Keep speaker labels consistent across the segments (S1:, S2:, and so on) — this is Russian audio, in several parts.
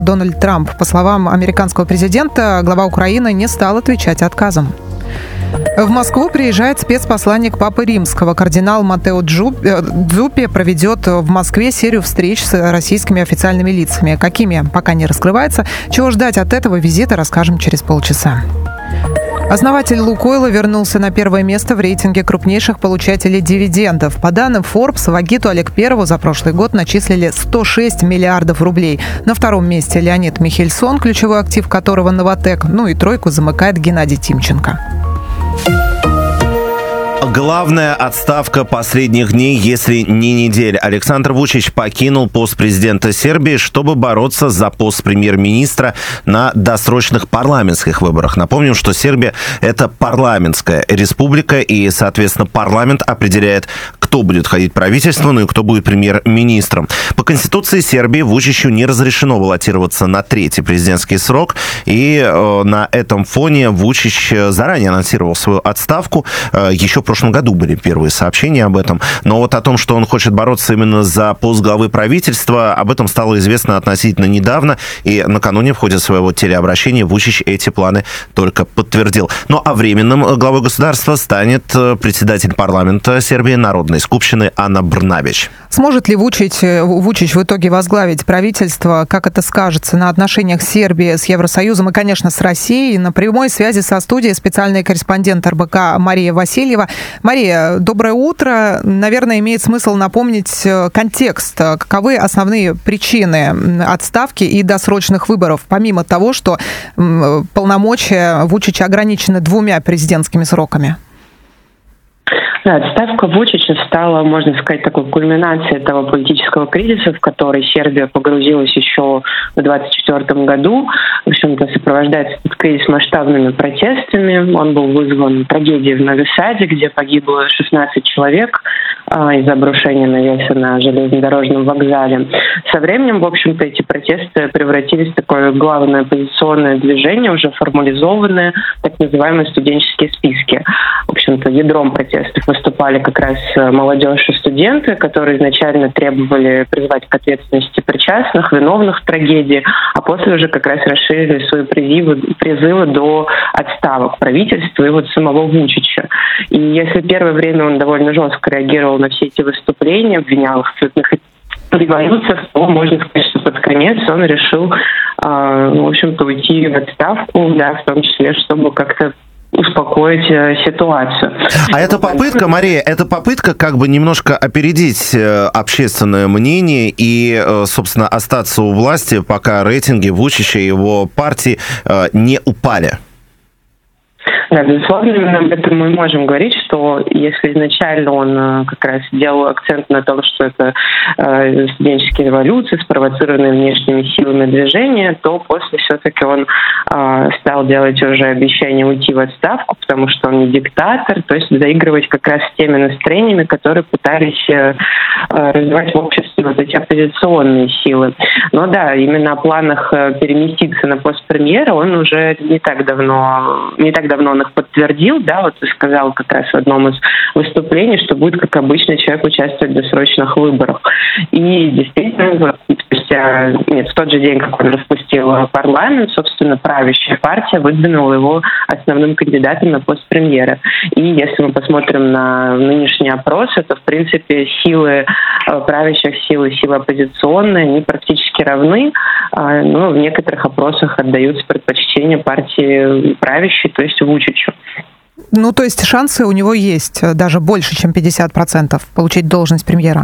S1: Дональд Трамп. По словам американского президента, глава Украины не стал отвечать отказом. В Москву приезжает спецпосланник Папы Римского. Кардинал Маттео Дзуппи проведет в Москве серию встреч с российскими официальными лицами. Какими, пока не раскрывается. Чего ждать от этого визита, расскажем через полчаса. Основатель «Лукойла» вернулся на первое место в рейтинге крупнейших получателей дивидендов. По данным Forbes, Вагиту Аликперову за прошлый год начислили 106 миллиардов рублей. На втором месте Леонид Михельсон, ключевой актив которого «Новатэк». Ну и тройку замыкает Геннадий Тимченко.
S2: Главная отставка последних дней, если не недель. Александр Вучич покинул пост президента Сербии, чтобы бороться за пост премьер-министра на досрочных парламентских выборах. Напомним, что Сербия – это парламентская республика, и, соответственно, парламент определяет, кто будет входить в правительство, ну и кто будет премьер-министром. По Конституции Сербии Вучичу не разрешено баллотироваться на третий президентский срок, и на этом фоне Вучич заранее анонсировал свою отставку. Еще в прошлом году были первые сообщения об этом. Но вот о том, что он хочет бороться именно за пост главы правительства, об этом стало известно относительно недавно. И накануне в ходе своего телеобращения Вучич эти планы только подтвердил. Ну а временным главой государства станет председатель парламента Сербии Народной Скупщины Ана Брнабич.
S1: Сможет ли Вучич в итоге возглавить правительство? Как это скажется на отношениях Сербии с Евросоюзом и, конечно, с Россией? На прямой связи со студией специальный корреспондент РБК Мария Васильева. Мария, доброе утро. Наверное, имеет смысл напомнить контекст. Каковы основные причины отставки и досрочных выборов, помимо того, что полномочия Вучича ограничены 2 президентскими сроками?
S3: Да, отставка Вучича стала, можно сказать, такой кульминацией того политического кризиса, в который Сербия погрузилась еще в 2024 году. В общем-то, сопровождается этот кризис масштабными протестами. Он был вызван трагедией в Нови Саде, где погибло 16 человек из-за обрушения навеса на железнодорожном вокзале. Со временем, в общем-то, эти протесты превратились в такое главное оппозиционное движение, уже формализованное, так называемые студенческие списки. В общем-то, ядром протестов выступали как раз молодежь и студенты, которые изначально требовали призвать к ответственности причастных, виновных в трагедии, а после уже как раз расширили свои призывы до отставок правительства и вот самого Вучича. И если первое время он довольно жестко реагировал на все эти выступления, обвинял их в цветных революциях, то можно сказать, что под конец он решил, в общем-то, уйти в отставку, да, в том числе, чтобы как-то успокоить ситуацию.
S2: А это попытка, Мария, это попытка как бы немножко опередить общественное мнение и, собственно, остаться у власти, пока рейтинги Вучича и его партии не упали.
S3: Да, безусловно, именно об этом мы можем говорить, что если изначально он как раз делал акцент на том, что это студенческие революции, спровоцированные внешними силами движения, то после все-таки он стал делать уже обещание уйти в отставку, потому что он не диктатор, то есть заигрывать как раз с теми настроениями, которые пытались развивать в обществе вот эти оппозиционные силы. Но да, именно о планах переместиться на пост премьера он уже не так давно он их подтвердил, да, вот сказал как раз в одном из выступлений, что будет, как обычно, человек участвовать в досрочных выборах. И действительно, вот, в тот же день, как он распустил парламент, собственно, правящая партия выдвинула его основным кандидатом на пост премьера. И если мы посмотрим на нынешние опросы, то, в принципе, силы правящих сил и силы оппозиционные, они практически равны, но в некоторых опросах отдаются предпочтение партии правящей, то есть Вучичу.
S1: Ну, то есть шансы у него есть даже больше, чем 50% получить должность премьера?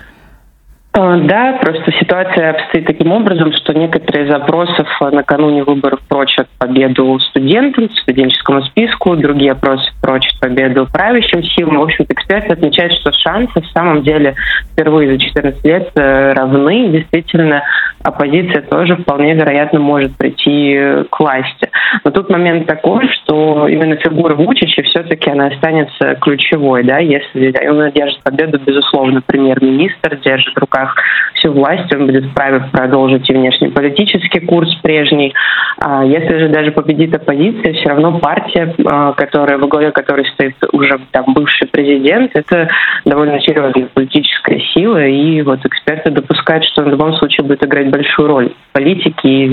S3: Да, просто ситуация обстоит таким образом, что некоторые из опросов накануне выборов прочат победу студентам, студенческому списку, другие опросы прочат победу правящим силам. В общем-то, эксперты отмечают, что шансы в самом деле впервые за 14 лет равны. Действительно, оппозиция тоже вполне вероятно может прийти к власти. Но тут момент такой, что именно фигура Вучича все-таки она останется ключевой. Да? Если он держит победу, безусловно, премьер-министр держит в руках руках всю власть, он будет вправе продолжить и внешнеполитический курс прежний. Если же даже победит оппозиция, все равно партия, во главе которой стоит уже там бывший президент, это довольно серьезная политическая сила, и вот эксперты допускают, что он в любом случае будет играть большую роль в политике и